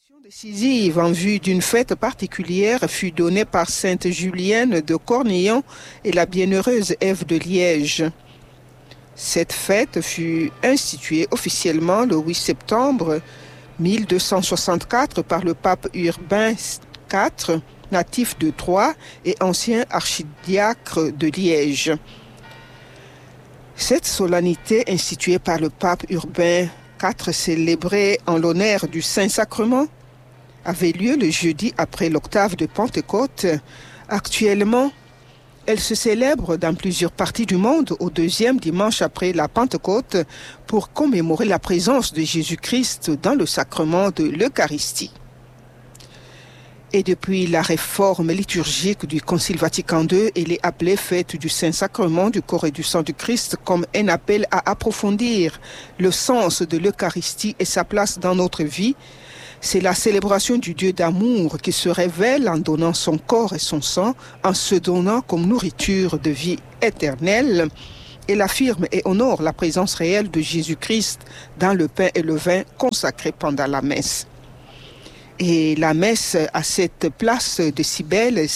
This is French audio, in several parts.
Décisive en vue d'une fête particulière fut donnée par sainte Julienne de Cornillon et la bienheureuse Ève de Liège. Cette fête fut instituée officiellement le 8 septembre 1264 par le pape Urbain IV, natif de Troyes et ancien archidiacre de Liège. Cette solennité instituée par le pape Urbain IV, célébrée en l'honneur du Saint-Sacrement, avait lieu le jeudi après l'octave de Pentecôte. Actuellement, elle se célèbre dans plusieurs parties du monde au deuxième dimanche après la Pentecôte pour commémorer la présence de Jésus-Christ dans le sacrement de l'Eucharistie. Et depuis la réforme liturgique du Concile Vatican II, elle est appelée fête du Saint-Sacrement du corps et du sang du Christ comme un appel à approfondir le sens de l'Eucharistie et sa place dans notre vie. C'est la célébration du Dieu d'amour qui se révèle en donnant son corps et son sang, en se donnant comme nourriture de vie éternelle. Elle affirme et honore la présence réelle de Jésus-Christ dans le pain et le vin consacrés pendant la messe. Et la messe à cette place de Cibèles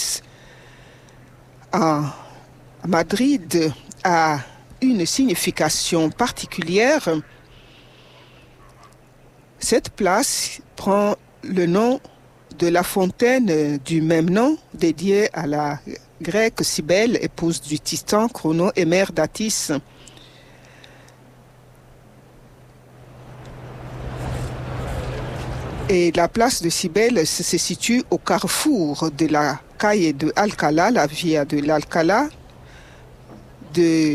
à Madrid a une signification particulière. Cette place prend le nom de la fontaine du même nom, dédiée à la grecque Cybèle, épouse du titan Chrono et mère d'Attis. Et la place de Cybèle se situe au carrefour de la calle de Alcalá, la via de l'Alcalá, de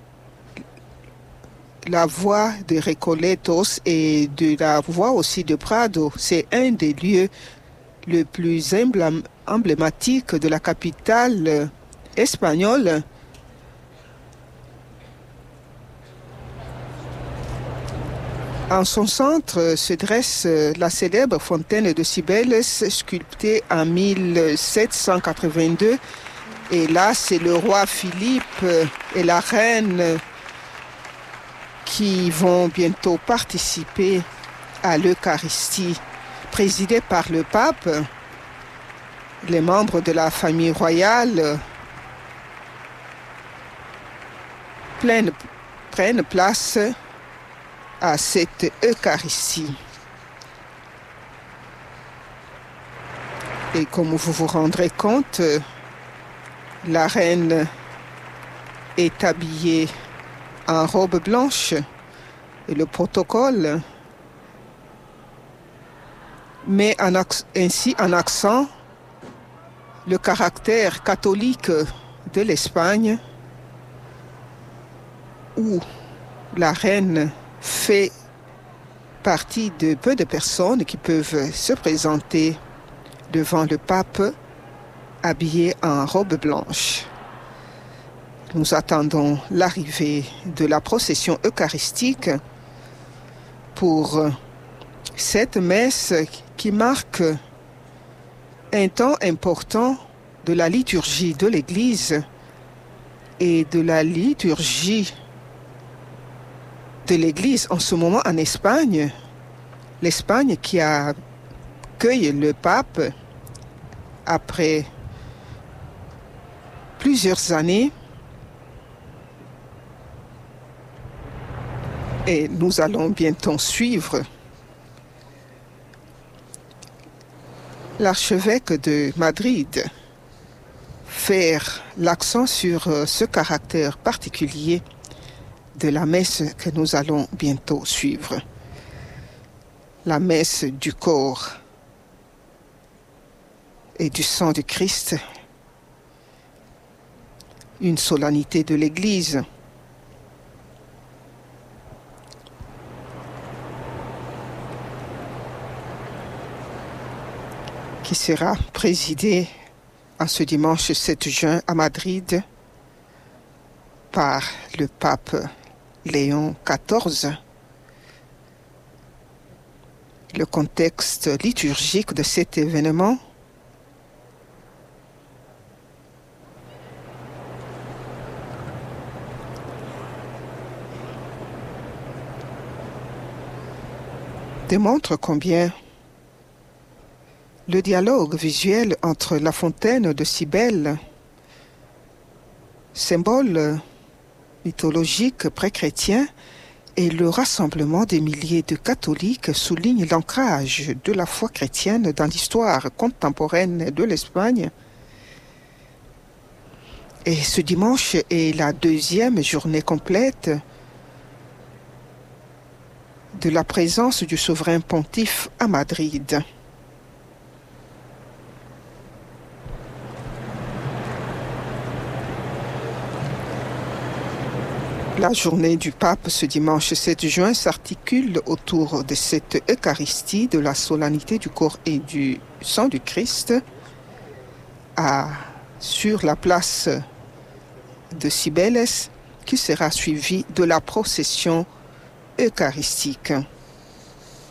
la voie de Recoletos et de la voie aussi de Prado. C'est un des lieux les plus emblématiques de la capitale espagnole. En son centre se dresse la célèbre fontaine de Cibèles, sculptée en 1782. Et là, c'est le roi Philippe et la reine qui vont bientôt participer à l'Eucharistie, présidée par le pape. Les membres de la famille royale prennent place à cette Eucharistie. Et comme vous vous rendrez compte, la reine est habillée en robe blanche et le protocole met ainsi en accent le caractère catholique de l'Espagne, où la reine fait partie de peu de personnes qui peuvent se présenter devant le pape habillés en robe blanche. Nous attendons l'arrivée de la procession eucharistique pour cette messe qui marque un temps important de la liturgie de l'Église et de la liturgie de l'Église en ce moment en Espagne. L'Espagne qui accueille le pape après plusieurs années. Et nous allons bientôt suivre. L'archevêque de Madrid faire l'accent sur ce caractère particulier de la messe que nous allons bientôt suivre. La messe du corps et du sang du Christ, une solennité de l'Église. Qui sera présidée en ce dimanche 7 juin à Madrid par le pape Léon XIV. Le contexte liturgique de cet événement démontre combien Le dialogue visuel entre la fontaine de Cybèle, symbole mythologique pré-chrétien, et le rassemblement des milliers de catholiques souligne l'ancrage de la foi chrétienne dans l'histoire contemporaine de l'Espagne. Et ce dimanche est la deuxième journée complète de la présence du souverain pontife à Madrid. La journée du pape ce dimanche 7 juin s'articule autour de cette Eucharistie de la solennité du corps et du sang du Christ sur la place de Cibeles, qui sera suivie de la procession eucharistique.